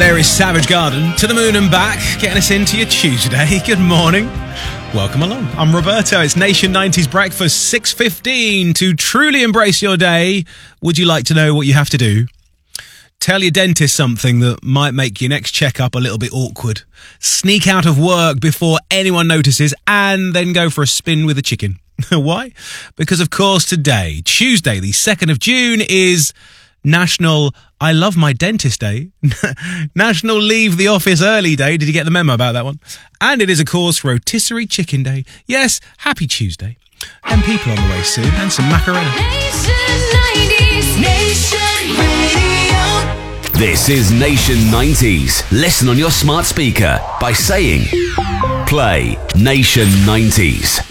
There is Savage Garden, To the Moon and Back, getting us into your Tuesday. Good morning. Welcome along. I'm Roberto. It's Nation 90s Breakfast, 6:15. To truly embrace your day, would you like to know what you have to do? Tell your dentist something that might make your next checkup a little bit awkward. Sneak out of work before anyone notices and then go for a spin with a chicken. Why? Because, of course, today, Tuesday, the 2nd of June, is National I Love My Dentist Day, National Leave the Office Early Day. Did you get the memo about that one? And it is, of course, Rotisserie Chicken Day. Yes, happy Tuesday. And people on the way soon, and some macarena. Nation 90s, Nation Radio. This is Nation 90s. Listen on your smart speaker by saying, play Nation 90s.